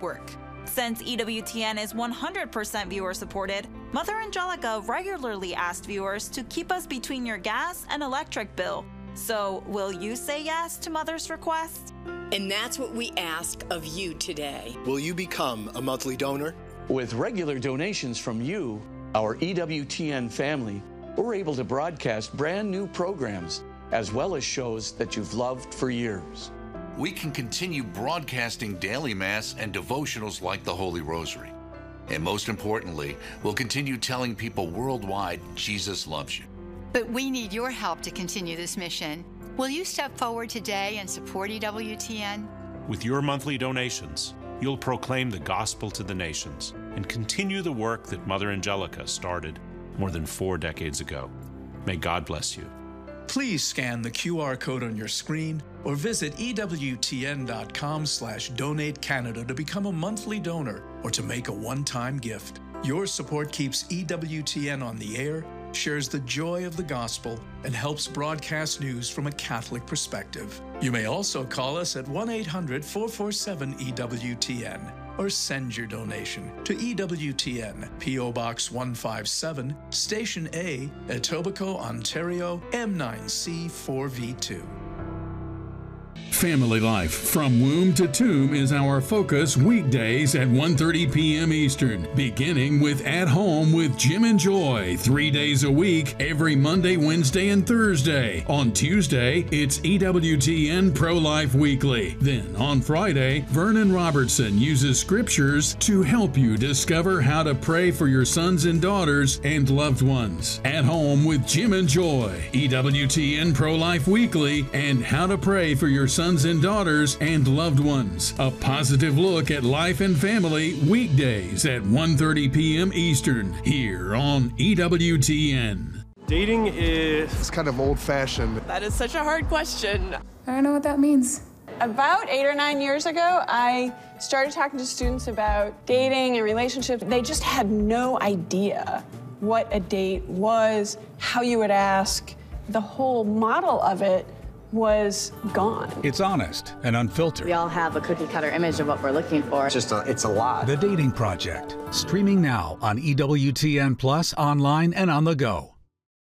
Network. Since EWTN is 100% viewer-supported, Mother Angelica regularly asked viewers to keep us between your gas and electric bill. So, will you say yes to Mother's request? And that's what we ask of you today. Will you become a monthly donor? With regular donations from you, our EWTN family, we're able to broadcast brand new programs, as well as shows that you've loved for years. We can continue broadcasting daily Mass and devotionals like the Holy Rosary. And most importantly, we'll continue telling people worldwide Jesus loves you. But we need your help to continue this mission. Will you step forward today and support EWTN? With your monthly donations, you'll proclaim the gospel to the nations and continue the work that Mother Angelica started more than 4 decades ago. May God bless you. Please scan the QR code on your screen or visit EWTN.com/Donate Canada to become a monthly donor or to make a one-time gift. Your support keeps EWTN on the air, shares the joy of the gospel, and helps broadcast news from a Catholic perspective. You may also call us at 1-800-447-EWTN or send your donation to EWTN, P.O. Box 157, Station A, Etobicoke, Ontario, M9C 4V2. Family life from womb to tomb is our focus weekdays at 1:30 p.m. Eastern, beginning with At Home with Jim and Joy, 3 days a week, every Monday, Wednesday, and Thursday. On Tuesday, it's EWTN Pro-Life Weekly. Then on Friday, Vernon Robertson uses scriptures to help you discover how to pray for your sons and daughters and loved ones. At Home with Jim and Joy, EWTN Pro-Life Weekly, and How to Pray for Your Sons and Daughters and Loved Ones. A positive look at life and family weekdays at 1:30 p.m. Eastern here on EWTN. Dating is kind of old-fashioned. That is such a hard question. I don't know what that means. About 8 or 9 years ago, I started talking to students about dating and relationships. They just had no idea what a date was, how you would ask. The whole model of it was gone. It's honest and unfiltered. We all have a cookie-cutter image of what we're looking for. It's a lot. The Dating Project, streaming now on EWTN Plus, online and on the go.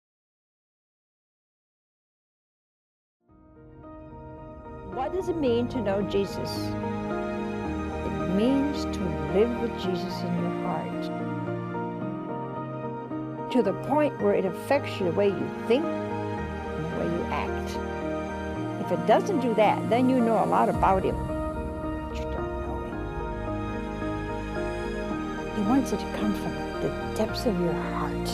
What does it mean to know Jesus? It means to live with Jesus in your heart, to the point where it affects you the way you think and the way you act. If it doesn't do that, then you know a lot about him, but you don't know him. He wants it to come from the depths of your heart.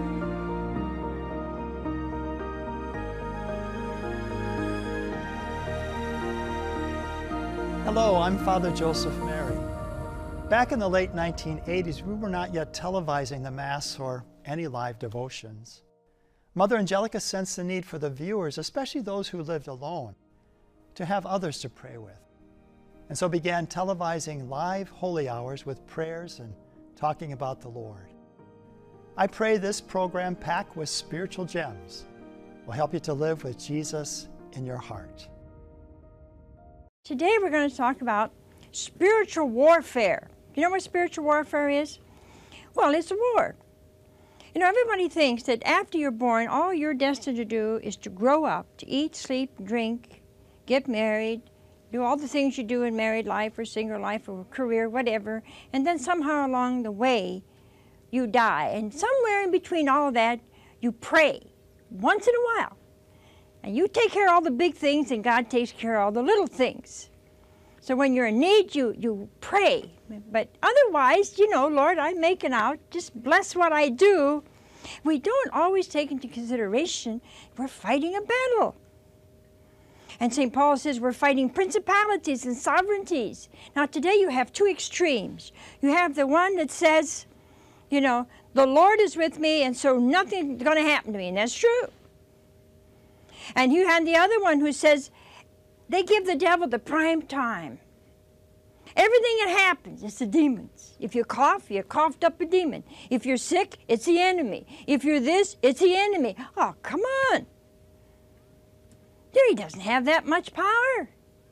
Hello, I'm Father Joseph Mary. Back in the late 1980s, we were not yet televising the Mass or any live devotions. Mother Angelica sensed the need for the viewers, especially those who lived alone, to have others to pray with, and so began televising live holy hours with prayers and talking about the Lord. I pray this program, packed with spiritual gems, will help you to live with Jesus in your heart. Today we're going to talk about spiritual warfare. Do you know what spiritual warfare is? Well, it's a war. You know, everybody thinks that after you're born, all you're destined to do is to grow up, to eat, sleep, drink, get married, do all the things you do in married life or single life or career, whatever, and then somehow along the way, you die. And somewhere in between all of that, you pray once in a while. And you take care of all the big things, and God takes care of all the little things. So when you're in need, you pray. But otherwise, you know, Lord, I'm making out, just bless what I do. We don't always take into consideration we're fighting a battle. And St. Paul says we're fighting principalities and sovereignties. Now today you have two extremes. You have the one that says, you know, the Lord is with me and so nothing's going to happen to me, and that's true. And you have the other one who says they give the devil the prime time. Everything that happens, it's the demons. If you cough, you coughed up a demon. If you're sick, it's the enemy. If you're this, it's the enemy. Oh, come on. He doesn't have that much power.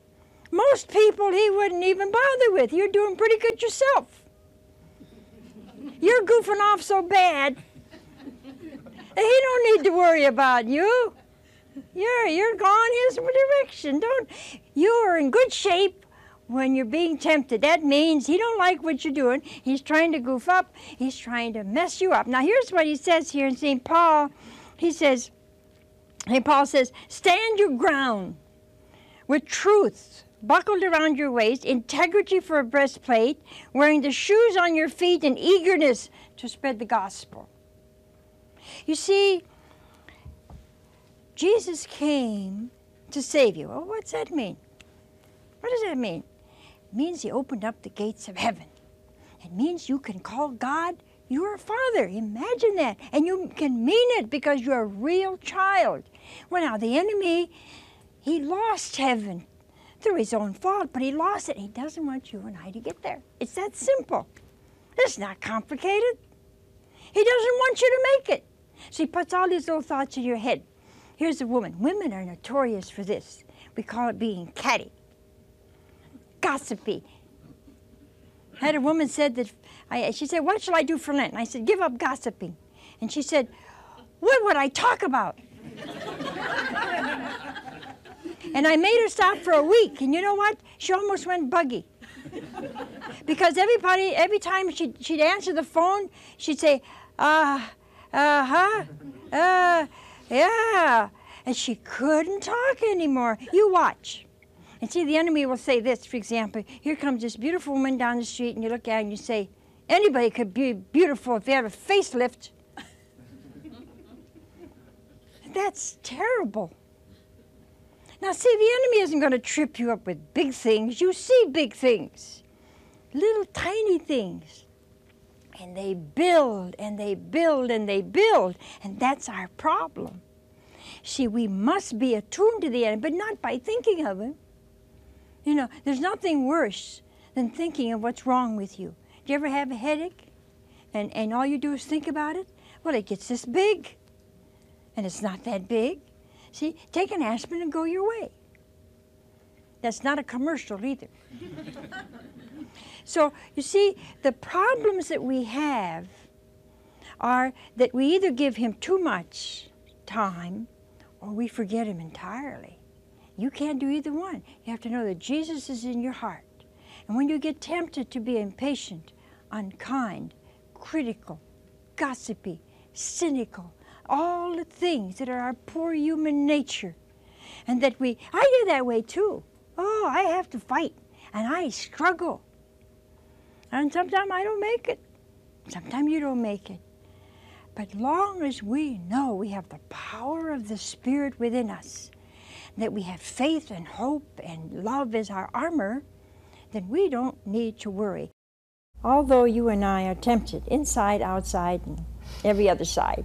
Most people he wouldn't even bother with. You're doing pretty good yourself. You're goofing off so bad. He don't need to worry about you. You're going his direction. You're in good shape when you're being tempted. That means he don't like what you're doing. He's trying to goof up. He's trying to mess you up. Now here's what he says here in St. Paul. St. Paul says, stand your ground with truth buckled around your waist, integrity for a breastplate, wearing the shoes on your feet, and eagerness to spread the gospel. You see, Jesus came to save you. Well, what's that mean? What does that mean? It means he opened up the gates of heaven. It means you can call God your Father. Imagine that. And you can mean it because you're a real child. Well, now, the enemy, he lost heaven through his own fault, but he lost it. He doesn't want you and I to get there. It's that simple. It's not complicated. He doesn't want you to make it. So he puts all these little thoughts in your head. Here's a woman. Women are notorious for this. We call it being catty, gossipy. I had a woman said that, she said, what shall I do for Lent? And I said, give up gossiping. And she said, what would I talk about? And I made her stop for a week. And you know what? She almost went buggy. Because every time she'd answer the phone, she'd say, yeah. And she couldn't talk anymore. You watch. And see, the enemy will say this, for example, here comes this beautiful woman down the street, and you look at her and you say, anybody could be beautiful if they have a facelift. That's terrible. Now, see, the enemy isn't going to trip you up with big things. You see big things, little tiny things. And they build, and they build, and they build. And that's our problem. See, we must be attuned to the enemy, but not by thinking of him. You know, there's nothing worse than thinking of what's wrong with you. Do you ever have a headache, and all you do is think about it? Well, it gets this big, and it's not that big. See, take an aspirin and go your way. That's not a commercial either. So, you see, the problems that we have are that we either give him too much time or we forget him entirely. You can't do either one. You have to know that Jesus is in your heart. And when you get tempted to be impatient, unkind, critical, gossipy, cynical, all the things that are our poor human nature, and that I do that way too. Oh, I have to fight, and I struggle. And sometimes I don't make it. Sometimes you don't make it. But long as we know we have the power of the Spirit within us, that we have faith and hope and love as our armor, then we don't need to worry. Although you and I are tempted inside, outside, and every other side.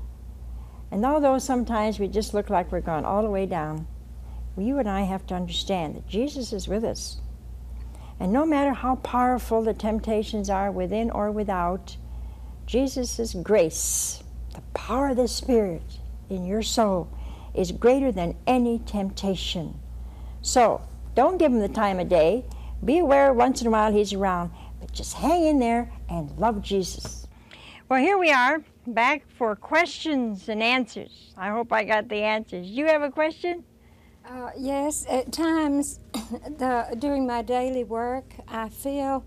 And although sometimes we just look like we're going all the way down, you and I have to understand that Jesus is with us. And no matter how powerful the temptations are within or without, Jesus' grace, the power of the Spirit in your soul, is greater than any temptation. So, don't give him the time of day. Be aware once in a while he's around, but just hang in there and love Jesus. Well, here we are, back for questions and answers. I hope I got the answers. You have a question? Yes, at times during my daily work, I feel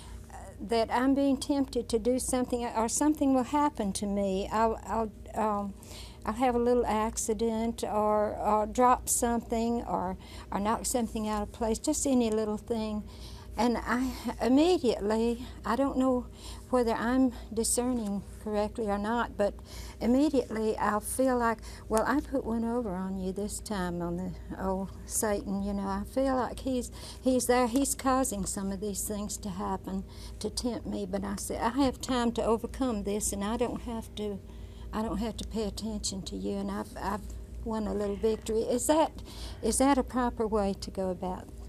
that I'm being tempted to do something, or something will happen to me. I'll have a little accident, or drop something, or knock something out of place, just any little thing. And I immediately, I don't know whether I'm discerning correctly or not, but immediately I'll feel like, well, I put one over on you this time, on the old Satan, you know. I feel like he's there, he's causing some of these things to happen to tempt me, but I say, I have time to overcome this, and I don't have to pay attention to you, and I've won a little victory. Is that a proper way to go about it?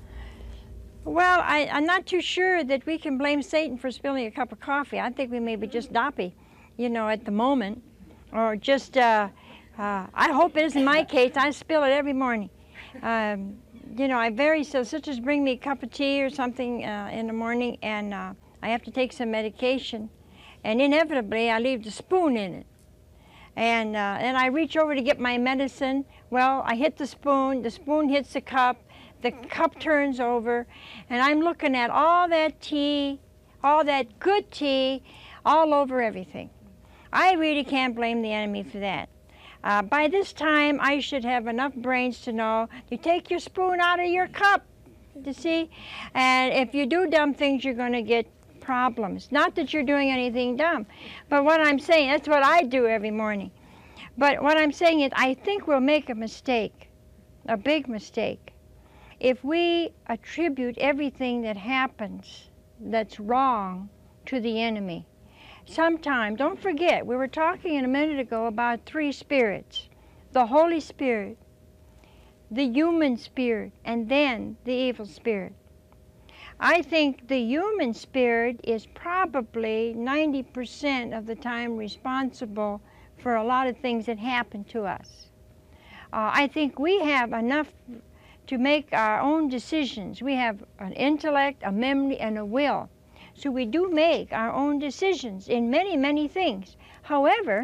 Well, I'm not too sure that we can blame Satan for spilling a cup of coffee. I think we may be just doppy, you know, at the moment. Or just, I hope it isn't my case. I spill it every morning. you know, so sisters bring me a cup of tea or something in the morning, and I have to take some medication, and inevitably I leave the spoon in it. And I reach over to get my medicine. Well, I hit the spoon hits the cup turns over, and I'm looking at all that tea, all that good tea, all over everything. I really can't blame the enemy for that. By this time, I should have enough brains to know you take your spoon out of your cup, you see? And if you do dumb things, you're going to get problems. Not that you're doing anything dumb, but what I'm saying, that's what I do every morning. But what I'm saying is I think we'll make a mistake, a big mistake, if we attribute everything that happens that's wrong to the enemy. Sometimes, don't forget, we were talking a minute ago about three spirits: the Holy Spirit, the human spirit, and then the evil spirit. I think the human spirit is probably 90% of the time responsible for a lot of things that happen to us. I think we have enough to make our own decisions. We have an intellect, a memory, and a will. So we do make our own decisions in many, many things. However,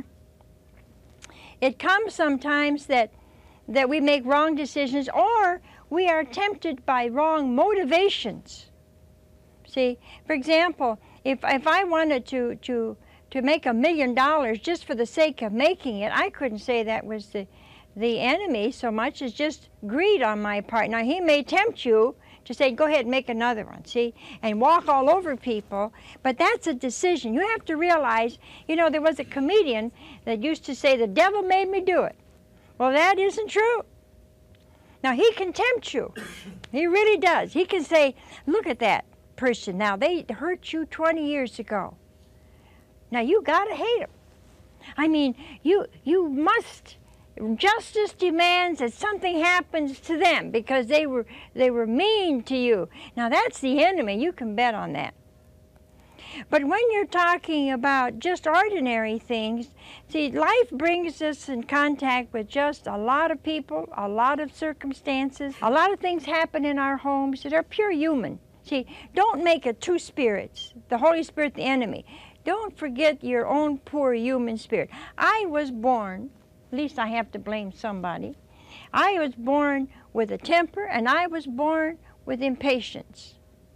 it comes sometimes that we make wrong decisions, or we are tempted by wrong motivations. See, for example, if I wanted to make $1 million just for the sake of making it, I couldn't say that was the enemy so much as just greed on my part. Now, he may tempt you to say, go ahead and make another one, see, and walk all over people, but that's a decision. You have to realize, you know, there was a comedian that used to say, the devil made me do it. Well, that isn't true. Now, he can tempt you. He really does. He can say, look at that person. Now, they hurt you 20 years ago. Now, you got to hate them. I mean, you must. Justice demands that something happens to them because they were mean to you. Now, that's the enemy. You can bet on that. But when you're talking about just ordinary things, see, life brings us in contact with just a lot of people, a lot of circumstances. A lot of things happen in our homes that are pure human. See, don't make it two spirits, the Holy Spirit, the enemy. Don't forget your own poor human spirit. I was born, at least I have to blame somebody, I was born with a temper, and I was born with impatience.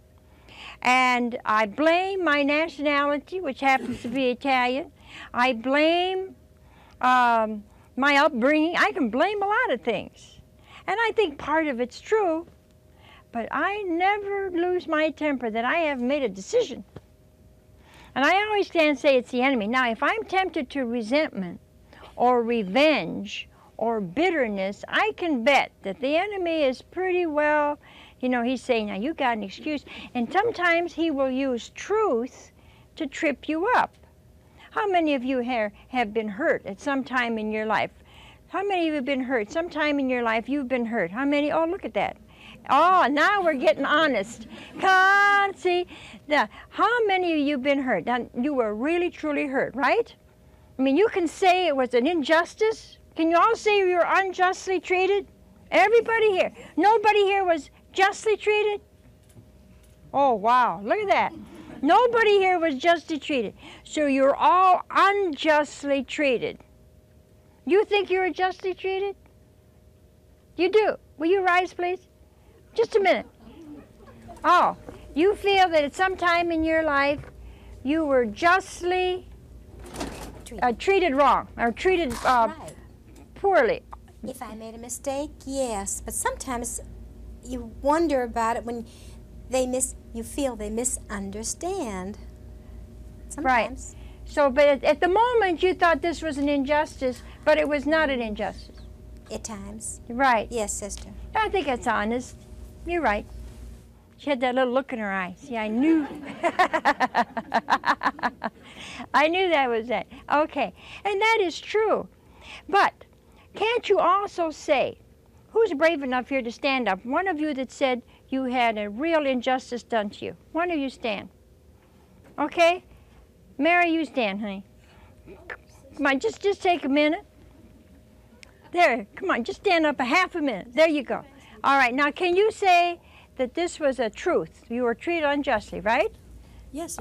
And I blame my nationality, which happens to be Italian. I blame my upbringing. I can blame a lot of things. And I think part of it's true, but I never lose my temper that I have made a decision. And I always can't say it's the enemy. Now, if I'm tempted to resentment or revenge or bitterness, I can bet that the enemy is pretty well, you know, he's saying, now you got an excuse. And sometimes he will use truth to trip you up. How many of you here have been hurt at some time in your life? How many of you have been hurt? Sometime in your life you've been hurt. How many? Oh, look at that. Oh, now we're getting honest. Come on, see. How many of you have been hurt? Now, you were really, truly hurt, right? I mean, you can say it was an injustice. Can you all say you were unjustly treated? Everybody here. Nobody here was justly treated? Oh, wow. Look at that. Nobody here was justly treated. So you're all unjustly treated. You think you were justly treated? You do. Will you rise, please? Just a minute. Oh, you feel that at some time in your life you were justly treated wrong or treated poorly. If I made a mistake, yes. But sometimes you wonder about it when you feel they misunderstand. Sometimes. Right. So, but at the moment you thought this was an injustice, but it was not an injustice. At times. Right. Yes, sister. I think that's honest. You're right. She had that little look in her eye. See, I knew. I knew that was that. Okay. And that is true. But can't you also say, who's brave enough here to stand up? One of you that said you had a real injustice done to you. One of you stand. Okay? Mary, you stand, honey. Come on, just take a minute. There, come on, just stand up a half a minute. There you go. All right, now can you say that this was a truth? You were treated unjustly, right? Yes.